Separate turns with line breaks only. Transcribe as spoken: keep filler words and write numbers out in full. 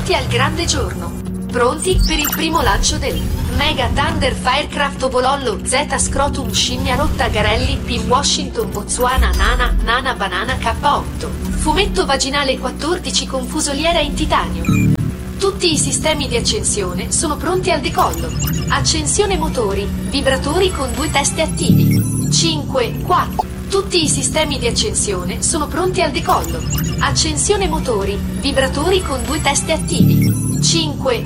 pronti al grande giorno. Pronti per il primo lancio del Mega Thunder Firecraft Obolollo Z Scrotum Scimmia Rotta Garelli P Washington Botswana Nana Nana Banana K otto. Fumetto vaginale quattordici con fusoliera in titanio. Tutti i sistemi di accensione sono pronti al decollo. Accensione motori, vibratori con due teste attivi. cinque, quattro. Tutti i sistemi di accensione sono pronti al decollo. Accensione motori, vibratori con due teste attivi. cinque,